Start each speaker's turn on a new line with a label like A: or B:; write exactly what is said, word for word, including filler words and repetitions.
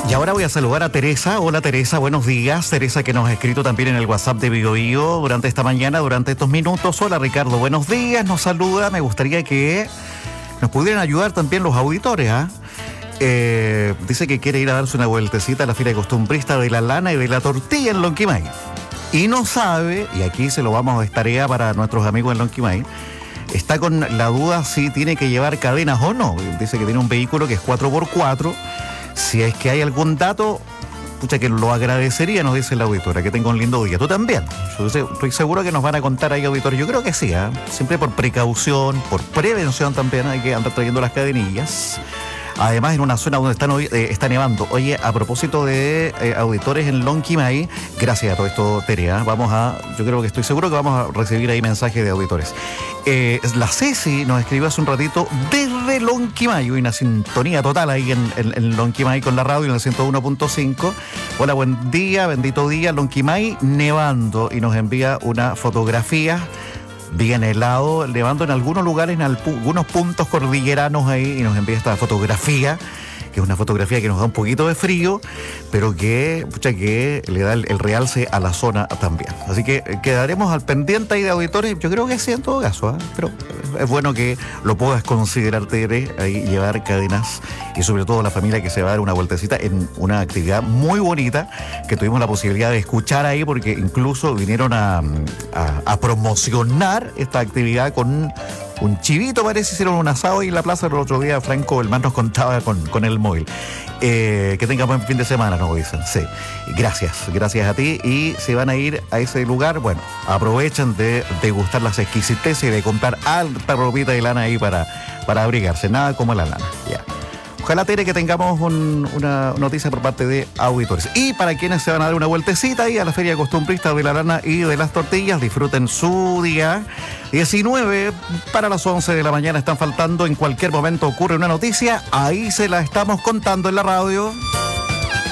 A: Y ahora voy a saludar a Teresa. Hola Teresa, buenos días. Teresa que nos ha escrito también en el WhatsApp de Bio Bio durante esta mañana, durante estos minutos. Hola Ricardo, buenos días. Nos saluda. Me gustaría que nos pudieran ayudar también los auditores, ¿ah? ¿eh? Eh, dice que quiere ir a darse una vueltecita a la Feria Costumbrista de la Lana y de la Tortilla en Lonquimay. Y no sabe, y aquí se lo vamos a destarea para nuestros amigos en Lonquimay, está con la duda si tiene que llevar cadenas o no. Dice que tiene un vehículo que es cuatro por cuatro. Si es que hay algún dato, pucha, que lo agradecería, nos dice la auditora. Que tenga un lindo día. Tú también. Yo estoy seguro que nos van a contar ahí, auditores. Yo creo que sí, ¿eh? Siempre por precaución, por prevención también hay que andar trayendo las cadenillas. Además, en una zona donde está, eh, está nevando. Oye, a propósito de eh, auditores en Lonquimay, gracias a todo esto, Terea, vamos a, yo creo que estoy seguro que vamos a recibir ahí mensajes de auditores. Eh, la Ceci nos escribió hace un ratito desde Lonquimay, una sintonía total ahí en, en, en Lonquimay con la radio en el ciento uno punto cinco. Hola, buen día, bendito día, Lonquimay nevando, y nos envía una fotografía. Bien helado, nevando en algunos lugares, en algunos puntos cordilleranos ahí, y nos envía esta fotografía, que es una fotografía que nos da un poquito de frío, pero que, pucha, que le da el, el realce a la zona también. Así que quedaremos al pendiente ahí de auditores. Yo creo que sí, en todo caso, ¿eh? Pero es bueno que lo puedas considerar, Tere, ahí llevar cadenas, y sobre todo la familia que se va a dar una vueltecita en una actividad muy bonita que tuvimos la posibilidad de escuchar ahí, porque incluso vinieron a, a, a promocionar esta actividad con un chivito, parece, hicieron un asado ahí en la plaza el otro día. Franco el más nos contaba con, con el móvil. Eh, que tenga buen fin de semana, nos dicen. Sí, gracias, gracias a ti. Y si van a ir a ese lugar, bueno, aprovechen de degustar las exquisiteces y de comprar alta ropita de lana ahí para, para abrigarse. Nada como la lana, ya. Ojalá, Tere, que tengamos un, una noticia por parte de auditores. Y para quienes se van a dar una vueltecita ahí a la Feria Costumbrista de la Lana y de las Tortillas, disfruten su día. diecinueve para las once de la mañana están faltando. En cualquier momento ocurre una noticia. Ahí se la estamos contando en la radio.